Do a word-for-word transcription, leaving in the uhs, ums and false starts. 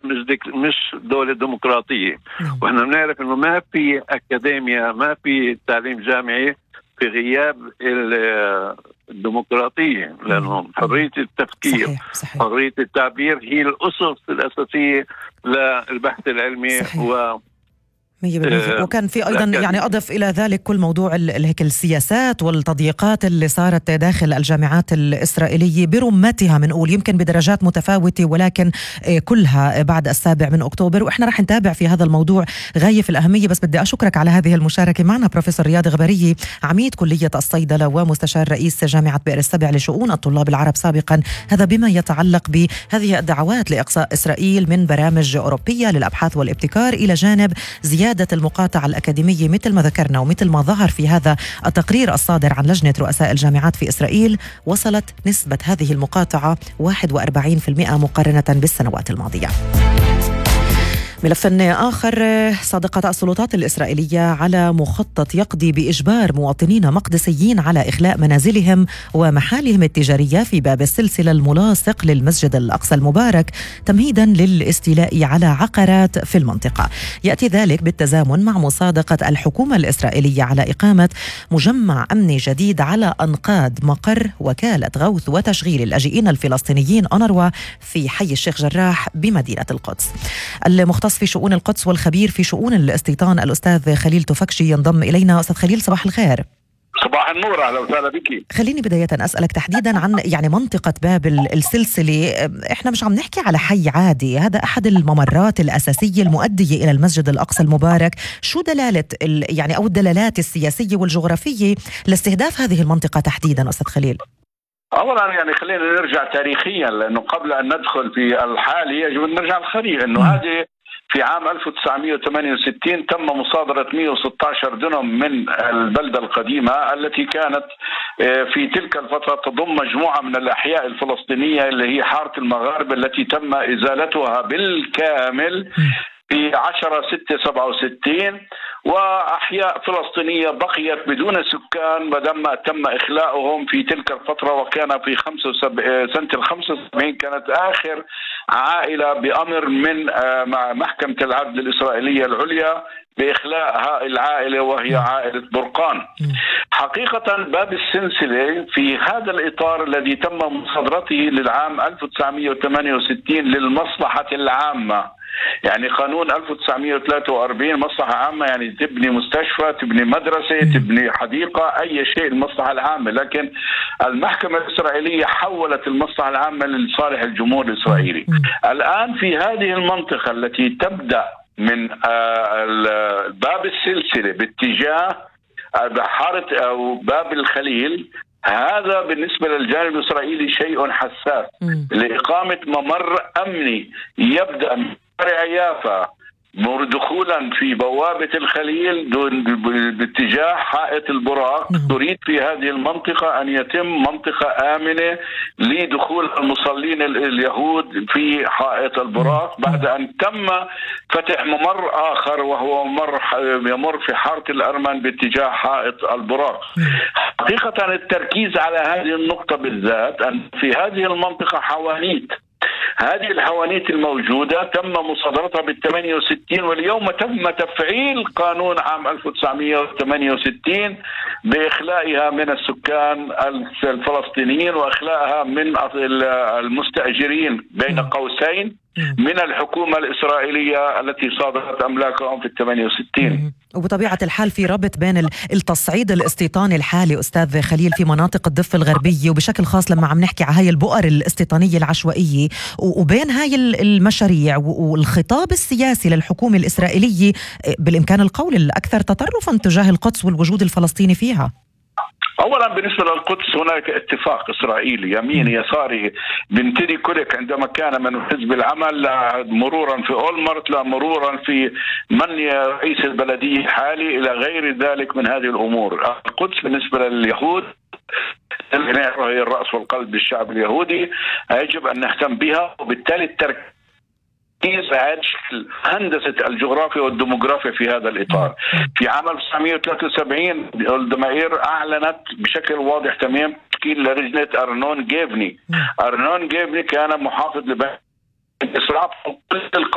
مش ديك مش دولة ديمقراطية. وإحنا بنعرف إنه ما في أكاديمية، ما في تعليم جامعي في غياب الديمقراطية، لأنه حرية التفكير صحيح. صحيح. حرية التعبير هي الأسس الأساسية للبحث العلمي. صحيح. و مية بالمية. وكان في أيضا يعني أضف إلى ذلك كل موضوع هيك السياسات والتضييقات اللي صارت داخل الجامعات الإسرائيلية برمتها، منقول يمكن بدرجات متفاوتة، ولكن كلها بعد السابع من أكتوبر. وإحنا رح نتابع في هذا الموضوع غاية في الأهمية. بس بدي أشكرك على هذه المشاركة معنا بروفيسور رياض غبريي، عميد كلية الصيدلة ومستشار رئيس جامعة بئر السبع لشؤون الطلاب العرب سابقا. هذا بما يتعلق بهذه الدعوات لإقصاء إسرائيل من برامج أوروبية للأبحاث والابتكار، إلى جانب زيادة زيادة المقاطعة الأكاديمية مثل ما ذكرنا ومثل ما ظهر في هذا التقرير الصادر عن لجنة رؤساء الجامعات في إسرائيل. وصلت نسبة هذه المقاطعة واحد وأربعين بالمئة مقارنة بالسنوات الماضية. ملف آخر، صادقت السلطات الإسرائيلية على مخطط يقضي بإجبار مواطنين مقدسيين على إخلاء منازلهم ومحالهم التجارية في باب السلسلة الملاصق للمسجد الأقصى المبارك، تمهيدا للاستيلاء على عقارات في المنطقة. يأتي ذلك بالتزامن مع مصادقة الحكومة الإسرائيلية على إقامة مجمع أمني جديد على أنقاض مقر وكالة غوث وتشغيل اللاجئين الفلسطينيين أونروا في حي الشيخ جراح بمدينة القدس. المختص في شؤون القدس والخبير في شؤون الاستيطان الأستاذ خليل تفكشي ينضم إلينا. أستاذ خليل، صباح الخير. صباح النور، أهلا وسهلا بك. خليني بداية أسألك تحديدا عن يعني منطقة باب السلسلة. إحنا مش عم نحكي على حي عادي، هذا أحد الممرات الأساسية المؤدية إلى المسجد الأقصى المبارك. شو دلالة يعني أو الدلالات السياسية والجغرافية لاستهداف هذه المنطقة تحديدا أستاذ خليل؟ أولا يعني خلينا نرجع تاريخيا، لأنه قبل أن ندخل في الحال يجب أن نرجع الخريطة. إنه هذه في عام ألف وتسعمئة وثمانية وستين تم مصادرة مئة وستة عشر دنم من البلدة القديمة التي كانت في تلك الفترة تضم مجموعة من الأحياء الفلسطينية اللي هي حارة المغاربة التي تم إزالتها بالكامل في عشرة ستة سبعة وستين، وأحياء فلسطينية بقيت بدون سكان بدما تم إخلاؤهم في تلك الفترة. وكان في سنة الخمسة وسبعين كانت آخر عائلة بأمر من محكمة العدل الإسرائيلية العليا بإخلاء هذه العائلة، وهي عائلة برقان. حقيقة باب السلسلة في هذا الإطار الذي تم مصادرته للعام ألف وتسعمئة وثمانية وستين للمصلحة العامة، يعني قانون ألف وتسعمئة وثلاثة وأربعين مصلحة عامة، يعني تبني مستشفى، تبني مدرسة، تبني حديقة، أي شيء المصلحة العامة. لكن المحكمة الإسرائيلية حولت المصلحة العامة لصالح الجمهور الإسرائيلي. الآن في هذه المنطقة التي تبدأ من باب السلسلة باتجاه حارة أو باب الخليل، هذا بالنسبة للجانب الإسرائيلي شيء حساس لإقامة ممر أمني يبدأ من شارع يافا دخولا في بوابة الخليل باتجاه حائط البراق. تريد في هذه المنطقة أن يتم منطقة آمنة لدخول المصلين اليهود في حائط البراق، بعد أن تم فتح ممر آخر وهو ممر يمر في حارة الأرمن باتجاه حائط البراق. حقيقة التركيز على هذه النقطة بالذات، أن في هذه المنطقة حوانيت، هذه الحوانيت الموجودة تم مصادرتها بالثمانية وستين، واليوم تم تفعيل قانون عام ألف وتسعمئة وثمانية وستين بإخلائها من السكان الفلسطينيين وإخلائها من المستأجرين بين قوسين من الحكومة الإسرائيلية التي صادرت أملاكهم في الثمانية وستين. وبطبيعة الحال في ربط بين التصعيد الاستيطاني الحالي أستاذ خليل في مناطق الضفة الغربية، وبشكل خاص لما عم نحكي على هاي البؤر الاستيطانية العشوائية، وبين هاي المشاريع والخطاب السياسي للحكومة الإسرائيلية بالإمكان القول الأكثر تطرفا تجاه القدس والوجود الفلسطيني فيها. أولا بالنسبة للقدس هناك اتفاق إسرائيلي يمين يساري بن تيدي كوليك عندما كان من حزب العمل، مرورا في أولمرت، لا مرورا في من رئيس البلدية الحالي إلى غير ذلك من هذه الأمور. القدس بالنسبة لليهود هي الرأس والقلب بالشعب اليهودي، يجب أن نهتم بها، وبالتالي التركيز هندسة الجغرافيا والديموغرافيا في هذا الإطار. في عام ألف وتسعمئة وثلاثة وسبعين الدمائر أعلنت بشكل واضح تمام تشكيل لجنة أرنون جيفني. أرنون جيفني كان محافظ لبني إسرائيل.